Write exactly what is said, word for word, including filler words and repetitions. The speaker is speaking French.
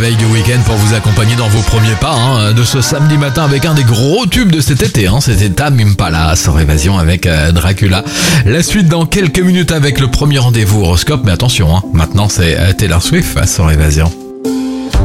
soleil du week-end pour vous accompagner dans vos premiers pas hein, de ce samedi matin avec un des gros tubes de cet été. Hein, C'était Tame Impala sur Évasion avec euh, Dracula. La suite dans quelques minutes avec le premier rendez-vous horoscope. Mais attention, hein, maintenant c'est euh, Taylor Swift sur Évasion.